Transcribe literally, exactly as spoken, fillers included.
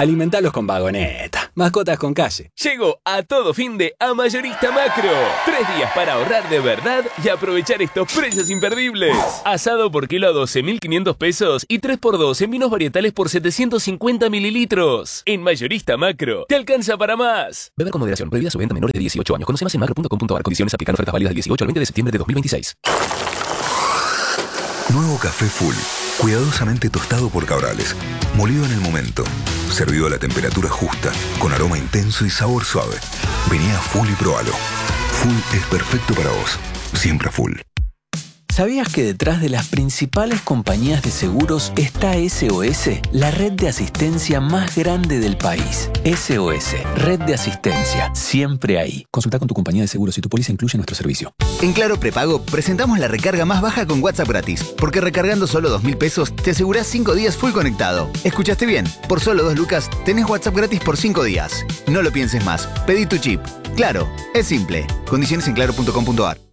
Alimentalos con Vagoneta. Mascotas con calle. Llegó a todo fin de a Mayorista Macro. Tres días para ahorrar de verdad y aprovechar estos precios imperdibles. Asado por kilo a doce mil quinientos pesos y tres por dos en vinos varietales por setecientos cincuenta mililitros. En Mayorista Macro, te alcanza para más. Beber con moderación. Prohibida su venta a menores de dieciocho años. Conoce más en macro punto com punto a r. Condiciones aplican. Ofertas válidas del dieciocho al veinte de septiembre de dos mil veintiséis. Nuevo café Full. Cuidadosamente tostado por Cabrales. Molido en el momento. Servido a la temperatura justa. Con aroma intenso y sabor suave. Vení a Full y probalo. Full es perfecto para vos. Siempre Full. ¿Sabías que detrás de las principales compañías de seguros está S O S, la red de asistencia más grande del país? S O S, red de asistencia, siempre ahí. Consulta con tu compañía de seguros si tu póliza incluye nuestro servicio. En Claro Prepago presentamos la recarga más baja con WhatsApp gratis, porque recargando solo dos mil pesos te asegurás cinco días full conectado. ¿Escuchaste bien? Por solo dos lucas tenés WhatsApp gratis por cinco días. No lo pienses más, pedí tu chip. Claro, es simple. Condiciones en claro punto com punto a r.